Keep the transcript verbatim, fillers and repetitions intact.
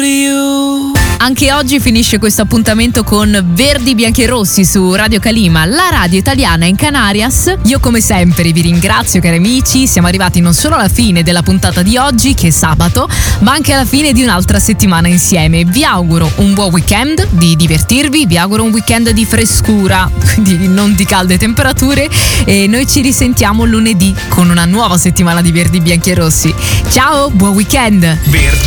only you. Anche oggi finisce questo appuntamento con Verdi, Bianchi e Rossi su Radio Calima, la radio italiana in Canarias. Io come sempre vi ringrazio, cari amici, siamo arrivati non solo alla fine della puntata di oggi, che è sabato, ma anche alla fine di un'altra settimana insieme. Vi auguro un buon weekend, di divertirvi, vi auguro un weekend di frescura, quindi non di calde temperature, e noi ci risentiamo lunedì con una nuova settimana di Verdi, Bianchi e Rossi. Ciao, buon weekend! Verdi